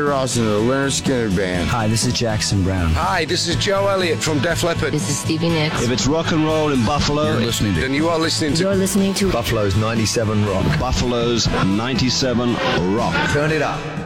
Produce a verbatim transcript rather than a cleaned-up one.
Ross and the Leonard Skinner Band. Hi, this is Jackson Brown. Hi, this is Joe Elliott from Def Leppard. This is Stevie Nicks. If it's rock and roll in Buffalo, you're listening to, and you are listening to You're listening to Buffalo's ninety-seven Rock. Buffalo's ninety-seven Rock. Turn it up.